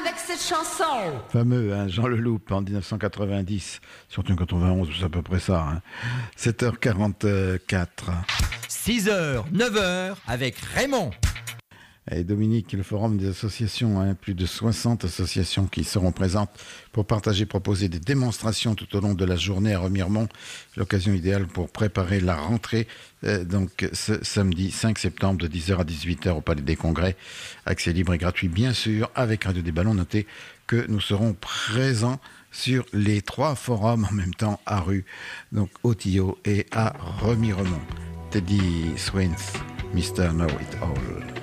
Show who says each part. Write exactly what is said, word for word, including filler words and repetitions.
Speaker 1: avec cette chanson.
Speaker 2: Fameux, hein, Jean Leloup en dix-neuf cent quatre-vingt-dix, surtout en quatre-vingt-onze, c'est à peu près ça. Hein. sept heures quarante-quatre.
Speaker 3: six heures, neuf heures avec Raymond.
Speaker 2: Et Dominique, le forum des associations, hein, plus de soixante associations qui seront présentes pour partager, proposer des démonstrations tout au long de la journée à Remiremont. L'occasion idéale pour préparer la rentrée, euh, donc ce samedi cinq septembre de dix heures à dix-huit heures au Palais des Congrès. Accès libre et gratuit, bien sûr, avec Radio des Ballons. Notez que nous serons présents sur les trois forums en même temps à Rue, donc au Tillot et à Remiremont. Teddy Swims, mister Know It All.